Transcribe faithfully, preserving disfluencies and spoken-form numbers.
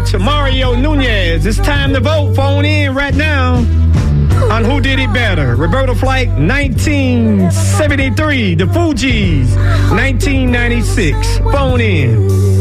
to Mario Nunez. It's time to vote. Phone in right now on who did it better. Roberta Flack, nineteen seventy-three. The Fugees, nineteen ninety-six. Phone in.